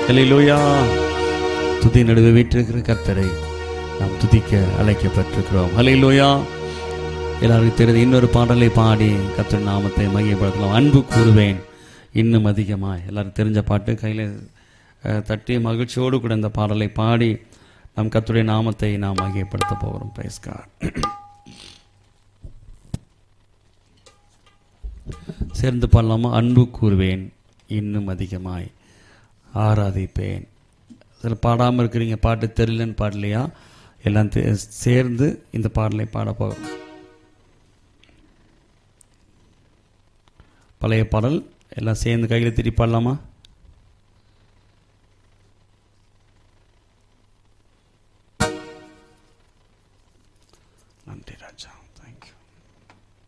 ஹல்லேலூயா. துதி நடுவே வீற்றிருக்கிற கர்த்தரை நாம் துதிக்க அழைக்கப்பட்டிருக்கிறோம். ஹல்லேலூயா. எல்லாருக்கும் தெரிந்து இன்னொரு பாடலை பாடி கர்த்தர் நாமத்தை மகிமைப்படுத்தலாம். அன்பு கூறுவேன் இன்னும் அதிகமாய். எல்லாரும் தெரிஞ்ச பாட்டு கையில் தட்டி மகிழ்ச்சியோடு கூட இந்த பாடலை பாடி நம் கர்த்தருடைய நாமத்தை நாம் மகிமைப்படுத்த போகிறோம். Price God. சேர்ந்து பாடலாமா? அன்பு கூறுவேன் இன்னும் அதிகமாய் ஆராதிப்பேன். இதில் பாடாமல் இருக்கிறீங்க, பாட்டு தெரியலன்னு பாடலையா? எல்லாம் சேர்ந்து இந்த பாடலை பாட போகிறோம். பழைய பாடல் எல்லாம் சேர்ந்து கையில் திருப்பி பாடலாமா?